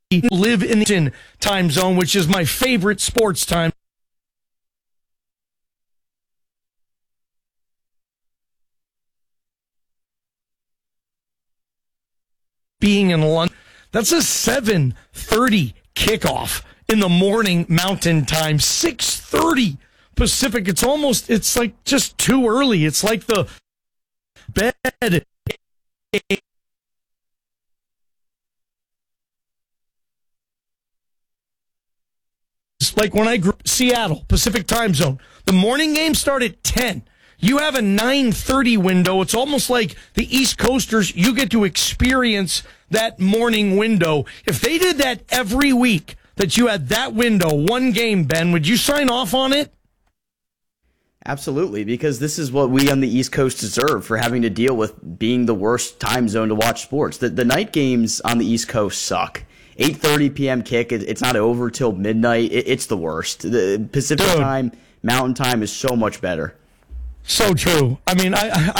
live in the Eastern time zone, which is my favorite sports time. Being in London, that's a 7:30 kickoff in the morning Mountain Time, 6:30 Pacific. It's like just too early. It's like the bed. It's like when I grew up, Seattle, Pacific time zone. The morning games start at 10. You have a 9:30 window. It's almost like the East Coasters, you get to experience that morning window. If they did that every week, that you had that window, one game, Ben, would you sign off on it? Absolutely, because this is what we on the East Coast deserve for having to deal with being the worst time zone to watch sports. The night games on the East Coast suck. 8:30 p.m. kick, it's not over till midnight. It's the worst. The Pacific time, Mountain Time is so much better. So true. I mean,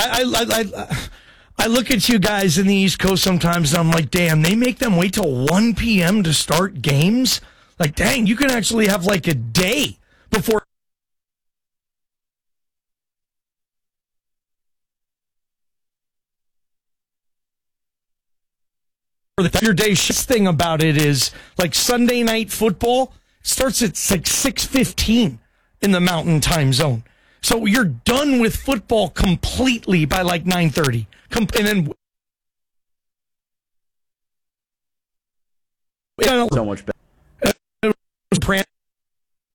I look at you guys in the East Coast sometimes, and I'm like, damn, they make them wait till 1 p.m. to start games? Like, dang, you can actually have like a day before your day. Shit thing about it is, like, Sunday night football starts at like 6:15 in the Mountain Time Zone. So you're done with football completely by like 9:30. And then So much better.